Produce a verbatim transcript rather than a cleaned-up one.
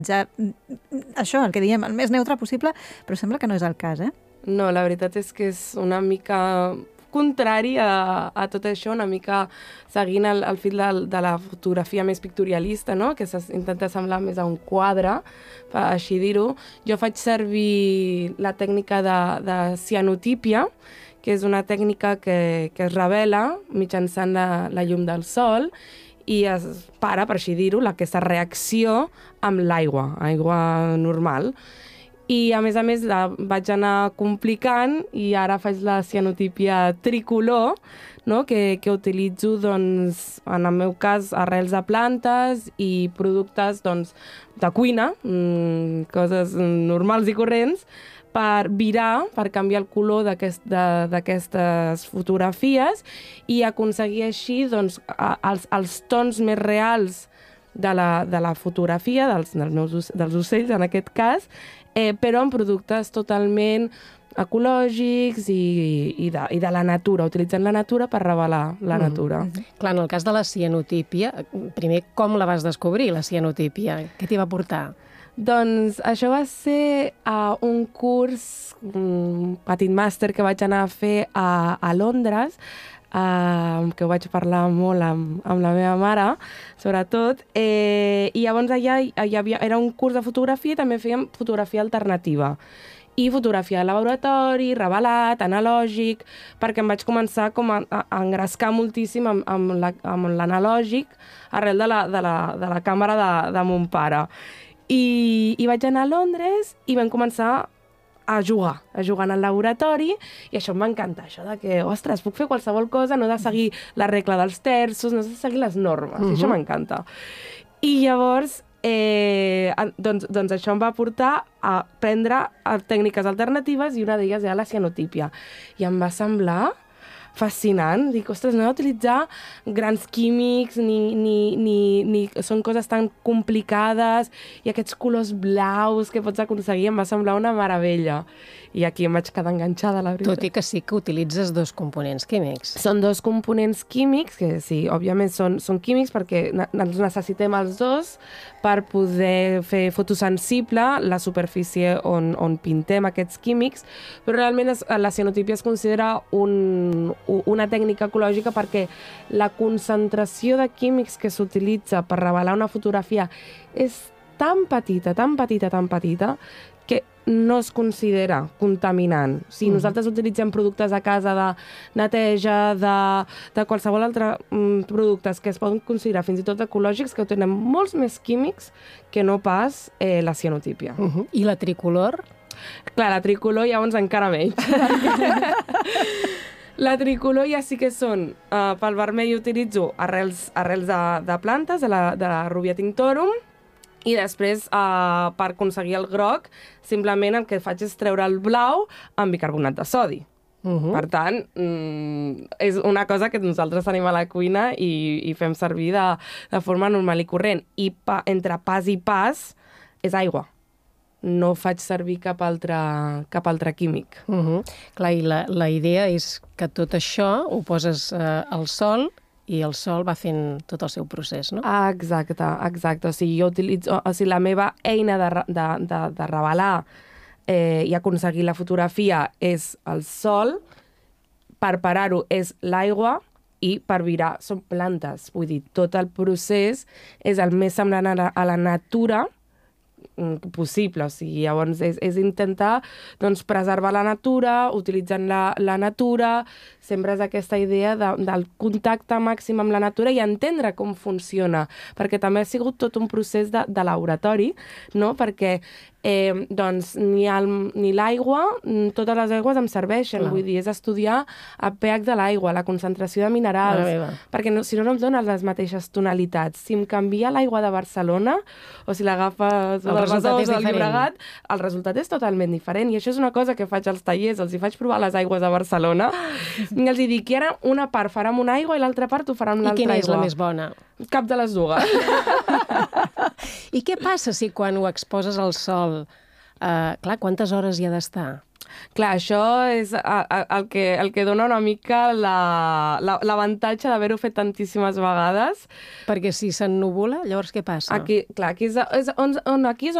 ja, això, el que diem, el més neutre possible, però sembla que no és el cas, eh? No, la veritat és que és una mica contrari a, a tot això, una mica seguint el, el fil de, de la fotografia més pictorialista, no? Que s'intenta semblar més a un quadre, per així dir-ho. Jo faig servir la tècnica de, de cianotípia, que és una tècnica que, que es revela mitjançant la, la llum del sol i es para, per així dir-ho, aquesta reacció amb l'aigua, aigua normal. I, a més a més, la vaig anar complicant i ara faig la cianotípia tricolor, no? que, que utilitzo, doncs, en el meu cas, arrels de plantes i productes doncs, de cuina, mmm, coses normals i corrents, per virar, per canviar el color d'aquestes fotografies i aconseguir així doncs, els, els tons més reals de la, de la fotografia, dels, dels, meus, dels ocells en aquest cas, eh, però amb productes totalment ecològics i, i, de, i de la natura, utilitzant la natura per revelar la mm. natura. Mm-hmm. Clar, en el cas de la cianotípia, primer, com la vas descobrir, la cianotípia? Què t'hi va portar? Doncs això va ser uh, un curs, un petit màster que vaig anar a fer a, a Londres, uh, que ho vaig parlar molt amb, amb la meva mare, sobretot, eh, i llavors allà hi havia, era un curs de fotografia i també fèiem fotografia alternativa. I fotografia de laboratori, revelat, analògic, perquè em vaig començar com a, a engrescar moltíssim amb, amb l'analògic arrel de la, de la, de la càmera de, de mon pare. I, i vaig anar a Londres i vam començar a jugar, a jugar en el laboratori i això em va encantar, això de que, ostres, puc fer qualsevol cosa, no he de seguir la regla dels terços, no he de seguir les normes, uh-huh. i això m'encanta. I llavors, eh, doncs, doncs això em va portar a prendre tècniques alternatives i una d'elles era la cianotípia. I em va semblar fascinant. Dic, ostres, no he d'utilitzar grans químics, ni, ni, ni, ni són coses tan complicades, i aquests colors blaus que pots aconseguir em va semblar una meravella. I aquí em vaig quedar enganxada, la veritat. Tot i que sí que utilitzes dos components químics. Són dos components químics, que sí, òbviament són, són químics perquè els necessitem els dos per poder fer fotosensible la superfície on, on pintem aquests químics, però realment es, la cianotípia es considera un, una tècnica ecològica perquè la concentració de químics que s'utilitza per revelar una fotografia és tan petita, tan petita, tan petita, que no es considera contaminant. Si mm. nosaltres utilitzem productes a casa de neteja, de, de qualsevol altre mm, productes que es poden considerar fins i tot ecològics, que tenen molts més químics que no pas eh, la cianotípia. Uh -huh. I la tricolor? Clar, la tricolor llavors encara menys. La tricolor ja sí que són, uh, pel vermell utilitzo arrels, arrels de, de plantes, de la, de la Rubia tinctorum, i després, uh, per aconseguir el groc, simplement el que faig és treure el blau amb bicarbonat de sodi. Uh-huh. Per tant, mm, és una cosa que nosaltres tenim a la cuina i, i fem servir de, de forma normal i corrent. I pa, entre pas i pas és aigua. No faig servir cap altre, cap altre químic. Uh-huh. Clar, i la, la idea és que tot això ho poses eh, al sol i el sol va fent tot el seu procés, no? Exacte, exacte. O sigui, jo utilitzo, o sigui, la meva eina de, de, de, de revelar eh, i aconseguir la fotografia és el sol, per parar-ho és l'aigua i per virar són plantes. Vull dir, tot el procés és el més semblant a la, a la natura possible. O sigui, llavors és, és intentar doncs, preservar la natura, utilitzant la, la natura, sempre és aquesta idea de, del contacte màxim amb la natura i entendre com funciona, perquè també ha sigut tot un procés de, de laboratori, no? Perquè eh, doncs, ni, el, ni l'aigua, totes les aigües em serveixen, Clar. Vull dir, és estudiar el pH de l'aigua, la concentració de minerals, perquè no, si no, no em donen les mateixes tonalitats. Si em canvia l'aigua de Barcelona, o si l'agafes del Besòs o del Llobregat, el resultat és totalment diferent. I això és una cosa que faig als tallers, els hi faig provar les aigües de Barcelona, i els hi dic que ara una part farà amb una aigua i l'altra part ho farà amb l'altra aigua. I quina és la més bona? Cap de les dues. I què passa si quan ho exposes al sol, eh, clar, quantes hores hi ha d'estar? Clar, això és a- a- el que, el que dona una mica la- la- l'avantatge d'haver-ho fet tantíssimes vegades. Perquè si s'ennubula, llavors què passa? Aquí, clar, aquí és, és on, on, aquí és